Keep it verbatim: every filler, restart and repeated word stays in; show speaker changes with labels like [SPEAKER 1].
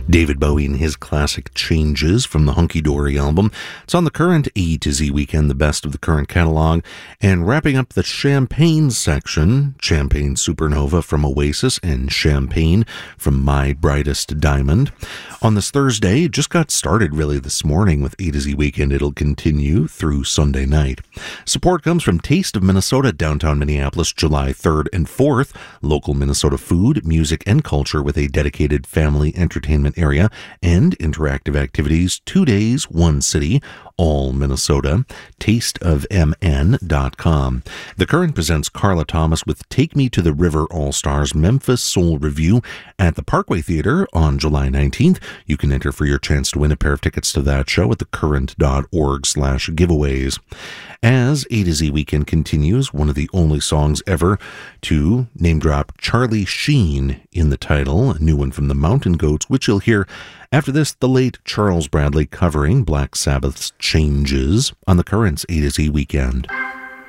[SPEAKER 1] David Bowie and his classic Changes from the Hunky Dory album. It's on the current A to Z weekend, the best of the current catalog. And wrapping up the Champagne section, Champagne Supernova from Oasis and Champagne from My Brightest Diamond. On this Thursday, it just got started really this morning with A to Z weekend. It'll continue through Sunday night. Support comes from Taste of Minnesota, downtown Minneapolis, July third and fourth. Local Minnesota food, music, and culture with a dedicated family entertainment area and interactive activities. Two days, one city, all Minnesota. taste of m n dot com. The Current presents Carla Thomas with Take Me to the River All-Stars Memphis Soul Review at the Parkway Theater on July nineteenth. You can enter for your chance to win a pair of tickets to that show at thecurrent.org slash giveaways. As A to Z Weekend continues, one of the only songs ever to name drop Charlie Sheen in the title, a new one from the Mountain Goats, which you'll hear after this, the late Charles Bradley covering Black Sabbath's Changes on the Current's A to Z Weekend.